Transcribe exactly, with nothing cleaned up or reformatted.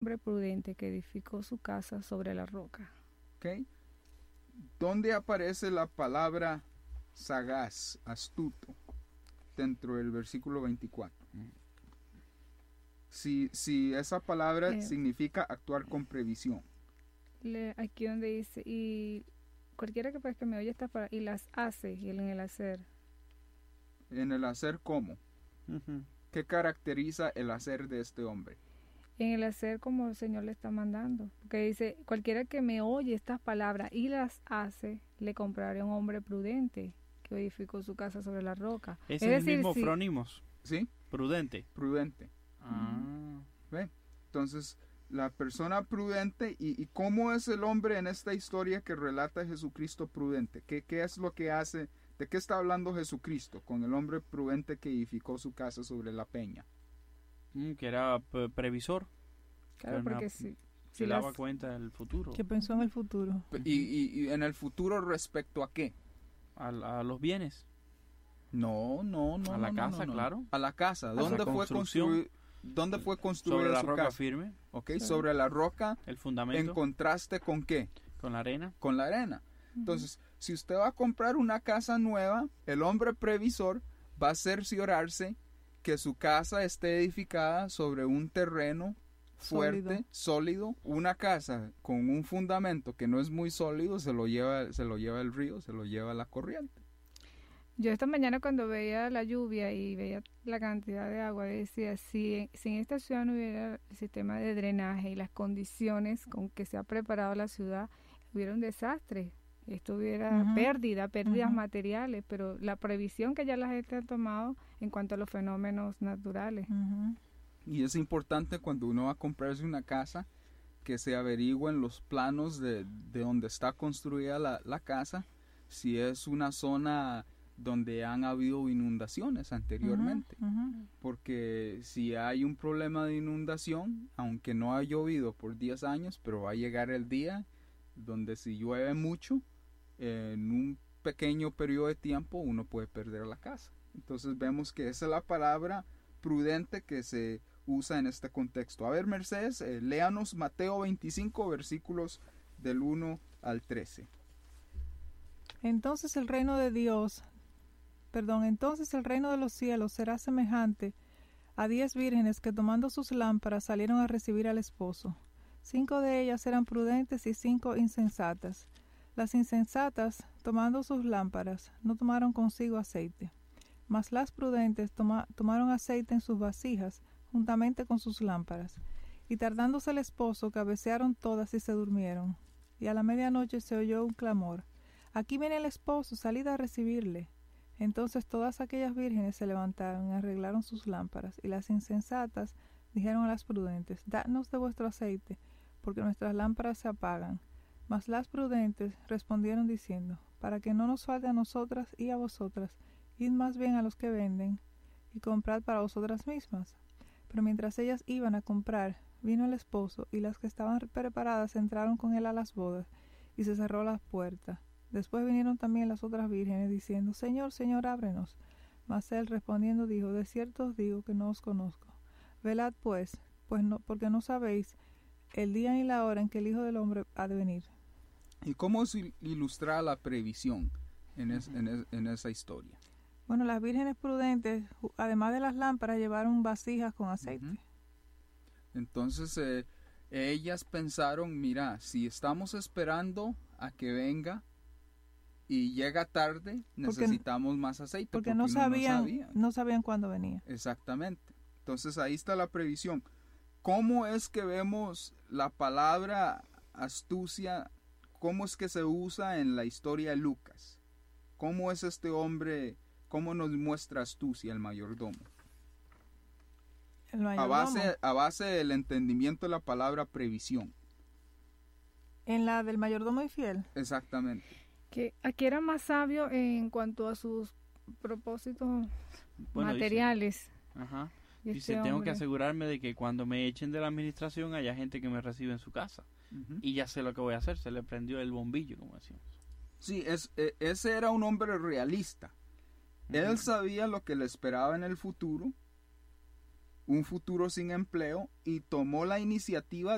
hombre prudente que edificó su casa sobre la roca. ¿Okay? ¿Dónde aparece la palabra sagaz, astuto, dentro del versículo veinticuatro? Si, si esa palabra Eh. significa actuar con previsión. Le, aquí donde dice, y cualquiera que, pues, que me oye estas palabras, y las hace, y en el hacer. En el hacer, ¿cómo? Ujú. ¿Qué caracteriza el hacer de este hombre? En el hacer como el Señor le está mandando. Porque dice, cualquiera que me oye estas palabras y las hace, le compraré a un hombre prudente que edificó su casa sobre la roca. Ese Es es, decir, el mismo si- fronimos, ¿Sí? prudente. Prudente. Ah. ¿Ve? Entonces, la persona prudente, y, y ¿cómo es el hombre en esta historia que relata Jesucristo prudente? ¿Qué, qué es lo que hace? ¿De qué está hablando Jesucristo con el hombre prudente que edificó su casa sobre la peña? Mm, que era p- previsor, Claro, Pero porque no, si, se si daba las, cuenta del futuro, Que pensó en el futuro. Y, y, y en el futuro, ¿respecto a qué? a, a los bienes, No, no, no. a la no, casa, no, no. claro, A la casa. la ¿Dónde fue construcción. construido? ¿Dónde fue construida sobre la su roca casa? firme, ¿Ok? Sí. Sobre la roca, el en fundamento, contraste con qué? con la arena. Con la arena. Ujú. Entonces, si usted va a comprar una casa nueva, el hombre previsor va a cerciorarse que su casa esté edificada sobre un terreno fuerte, sólido. Una casa con un fundamento que no es muy sólido se lo lleva, se lo lleva el río, se lo lleva la corriente. Yo esta mañana cuando veía la lluvia y veía la cantidad de agua, decía, si, si en esta ciudad no hubiera el sistema de drenaje y las condiciones con que se ha preparado la ciudad, hubiera un desastre. Esto hubiera Ujú. pérdida, pérdidas Ujú. materiales, pero la previsión que ya la gente ha tomado en cuanto a los fenómenos naturales. Ujú. Y es importante cuando uno va a comprarse una casa que se averigüen los planos de, de donde está construida la, la casa, si es una zona donde han habido inundaciones anteriormente. Ujú, ujú. Porque si hay un problema de inundación, aunque no ha llovido por diez años, pero va a llegar el día donde si llueve mucho, eh, en un pequeño periodo de tiempo uno puede perder la casa. Entonces vemos que esa es la palabra prudente que se usa en este contexto. A ver, Mercedes, eh, léanos Mateo veinticinco, versículos del uno al trece. Entonces el reino de Dios, perdón, entonces el reino de los cielos será semejante a diez vírgenes que tomando sus lámparas salieron a recibir al esposo. Cinco de ellas eran prudentes y cinco insensatas. Las insensatas, tomando sus lámparas, no tomaron consigo aceite, mas las prudentes toma, tomaron aceite en sus vasijas, juntamente con sus lámparas. Y tardándose el esposo, cabecearon todas y se durmieron. Y a la medianoche se oyó un clamor: «Aquí viene el esposo, salid a recibirle». Entonces todas aquellas vírgenes se levantaron y arreglaron sus lámparas, y las insensatas dijeron a las prudentes: «Dadnos de vuestro aceite, porque nuestras lámparas se apagan». Mas las prudentes respondieron diciendo: «Para que no nos falte a nosotras y a vosotras, id más bien a los que venden, y comprad para vosotras mismas». Pero mientras ellas iban a comprar, vino el esposo, y las que estaban preparadas entraron con él a las bodas, y se cerró la puerta. Después vinieron también las otras vírgenes, diciendo: «Señor, Señor, ábrenos». Mas él respondiendo dijo: «De cierto os digo que no os conozco. Velad pues, pues no, porque no sabéis el día ni la hora en que el Hijo del Hombre ha de venir». ¿Y cómo se ilustra la previsión en, es, en, es, en esa historia? Bueno, las vírgenes prudentes, además de las lámparas, llevaron vasijas con aceite. Uh-huh. Entonces eh, ellas pensaron: mira, si estamos esperando a que venga y llega tarde, necesitamos porque, más aceite. Porque, porque no, sabían, no sabían no sabían cuándo venía. Exactamente. Entonces ahí está la previsión. ¿Cómo es que vemos la palabra astucia? ¿Cómo es que se usa en la historia de Lucas? ¿Cómo es este hombre? ¿Cómo nos muestra astucia el mayordomo? El mayordomo. A base, a base del entendimiento de la palabra previsión. En la del mayordomo infiel. Exactamente. Que aquí era más sabio en cuanto a sus propósitos bueno, materiales. Dice, ajá. Y Dice, este tengo hombre. que asegurarme de que cuando me echen de la administración haya gente que me reciba en su casa. Uh-huh. Y ya sé lo que voy a hacer. Se le prendió el bombillo, como decíamos. Sí, es, eh, ese era un hombre realista. Uh-huh. Él sabía lo que le esperaba en el futuro, un futuro sin empleo, y tomó la iniciativa